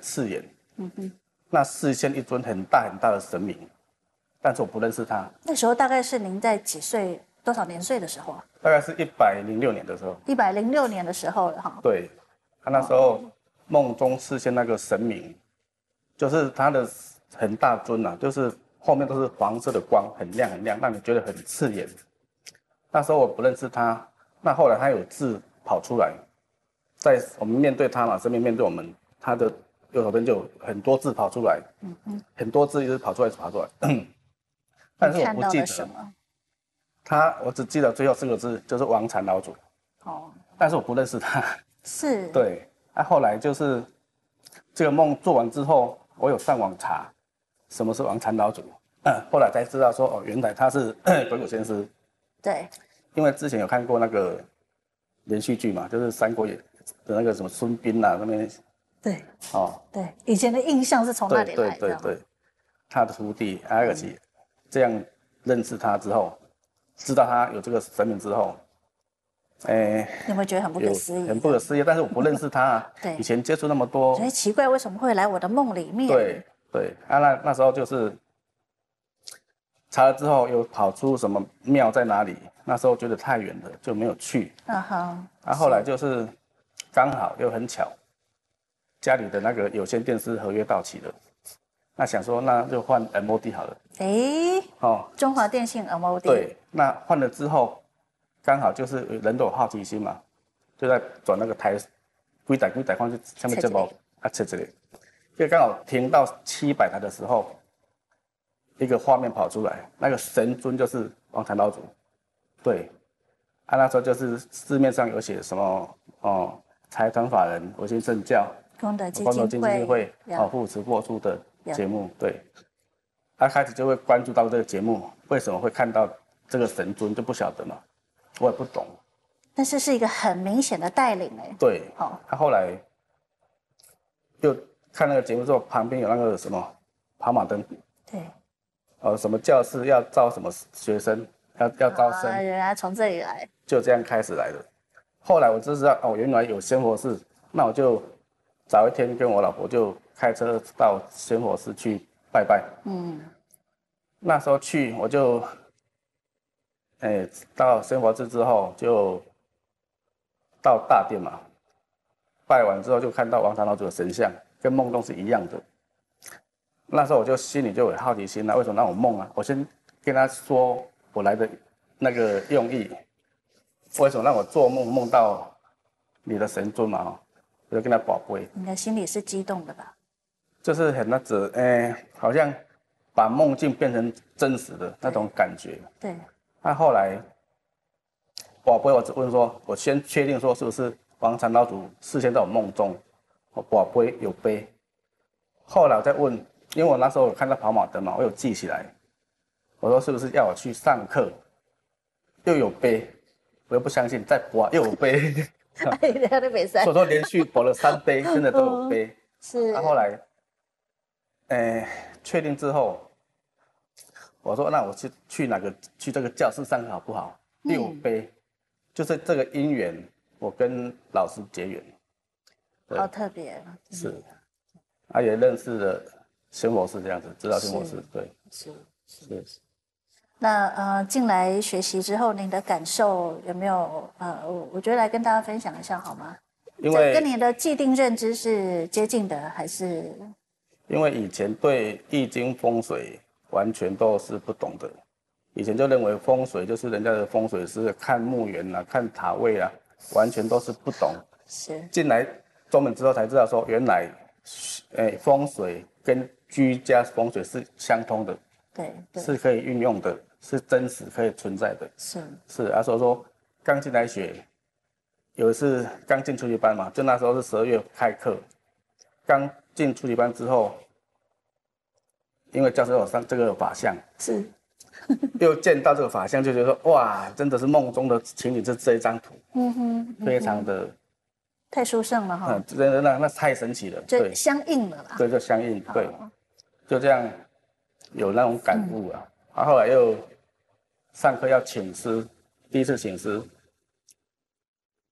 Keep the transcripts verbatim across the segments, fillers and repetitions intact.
刺眼。 嗯哼， 那视线一尊很大很大的神明，但是我不认识他。 那时候大概是您在几岁、多少年岁的时候啊？ 大概是一百零六年的时候。 一百零六年的时候了哈。 对，他那时候梦中视线那个神明，就是他的很大尊啊，就是后面都是黄色的光，很亮很亮，让你觉得很刺眼。那时候我不认识他，那后来他有字跑出来，在我们面对他嘛，神明面对我们，他的右手边就有很多字跑出来，嗯嗯，很多字一直跑出来，一直跑出来。但是我不记得什么。 他，我只记得最后四个字就是王禅老祖。哦，但是我不认识他。 是。 对，那、啊、后来就是这个梦做完之后，我有上网查什么是王禅老祖，嗯，后来才知道说哦，原来他是鬼谷先师。 对， 因为之前有看过那个连续剧嘛，就是《三国演》的那个什么孙膑啊那边。 对，哦，对，以前的印象是从那里来的。 对对对对，他的徒弟阿尔奇这样认识他之后，知道他有这个神明之后，哎， 有没有觉得很不可思议？ 很不可思议，但是我不认识他、啊。对，以前接触那么多， 觉得奇怪，为什么会来我的梦里面？ 对对，啊，那那时候就是查了之后，又跑出什么庙在哪里，那时候觉得太远了，就没有去。嗯哼。啊，后来就是刚好又很巧。家里的那个有线电视合约到期了，那想说那就换 M O D 好了。 哎，哦，中华电信 M O D。 对，那换了之后，刚好就是人都有好奇心嘛，就在转那个台，几台几台看去下面节目啊，切这里，就刚好停到七百台的时候，一个画面跑出来，那个神尊就是王禅老祖。对，啊那时候就是市面上有写什么哦，财团法人维新圣教。 功德基金会， 会哦扶持播出的节目，对，他开始就会关注到这个节目，为什么会看到这个神尊就不晓得嘛，我也不懂。 但是是一个很明显的带领哎。 对，好，他后来又看那个节目之后，旁边有那个什么跑马灯， 对， 呃，什么教室要招什么学生，要要招生， 啊，原来从这里来， 就这样开始来的。后来我就知道哦，原来有仙佛寺，那我就。早一天跟我老婆就开车到仙佛寺去拜拜。嗯，那时候去我就，哎、欸，到仙佛寺之后就到大殿嘛，拜完之后就看到王禅老祖的神像，跟梦中是一样的。那时候我就心里就有好奇心了，为什么让我梦啊？我先跟他说我来的那个用意，为什么让我做梦梦到你的神尊嘛？我就跟他宝贝， 你的心里是激动的吧？ 就是很那种，哎、欸，好像把梦境变成真实的那种感觉。 对。 那后来，宝贝，我只问说，我先确定说是不是王禅老祖事先在我梦中，我宝贝有背。后来我再问，因为我那时候有看到跑马灯嘛，我有记起来。我说是不是要我去上课，又有背，我又不相信，再播又有背。 哎，他都没塞。 所以说连续播了三杯，真的都有杯。 嗯、是。 那、啊、后来，呃，确定之后，我说那我去去哪个去这个教室上课好不好？六杯，嗯、就是这个因缘，我跟老师结缘。 好特别。 是，他、啊、也认识了仙佛寺这样子，知道仙佛寺，对。 是是是。那呃，进来学习之后，您的感受有没有呃？我我觉得来跟大家分享一下好吗？ 因为跟你的既定认知是接近的，还是？ 因为以前对易经风水完全都是不懂的，以前就认为风水就是人家的风水师看墓园啊、看塔位啊，完全都是不懂。 是。进来中门之后才知道说，原来，诶、欸，风水跟居家风水是相通的。 对。对。 是可以运用的，是真实可以存在的。 是是啊，所以说刚进来学，有一次刚进初级班嘛，就那时候是十二月开课，刚进初级班之后，因为教授有上这个法相， 是， 又见到这个法相，就觉得说哇，真的是梦中的情景，是这一张图， 嗯哼，嗯哼非常的太殊胜了哈， 嗯，真的那那太神奇了， 对，相应了啦， 对，就相应，对，就这样。有那种感悟啊，他、嗯啊、后来又上课要请师，第一次请师，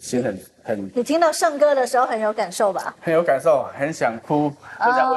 心很很。 你听到圣歌的时候很有感受吧？ 很有感受，很想哭。啊